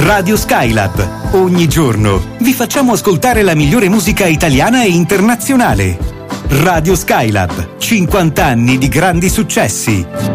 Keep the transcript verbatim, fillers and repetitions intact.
Radio Skylab. Ogni giorno vi facciamo ascoltare la migliore musica italiana e internazionale. Radio Skylab, cinquanta anni di grandi successi.